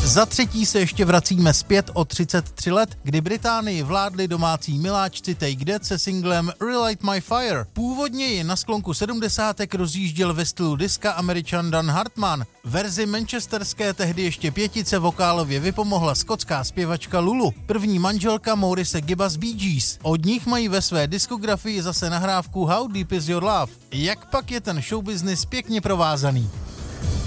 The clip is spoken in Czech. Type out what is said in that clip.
Za třetí se ještě vracíme zpět o 33 let, kdy Británii vládli domácí miláčci Take That se singlem Relight My Fire. Původně ji na sklonku 70. rozjížděl ve stylu diska Američan Dan Hartman. Verzi manchesterské tehdy ještě pětice vokálově vypomohla skotská zpěvačka Lulu, první manželka Maurice Gibba z Bee Gees. Od nich mají ve své diskografii zase nahrávku How Deep Is Your Love. Jak pak je ten showbusiness pěkně provázaný.